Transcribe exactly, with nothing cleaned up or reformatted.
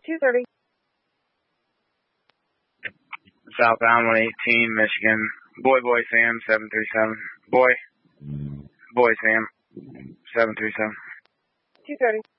two thirty. Southbound one eighteen, Michigan. Boy, boy, Sam, seven three seven. Boy. Boy, Sam, seven three seven. two thirty.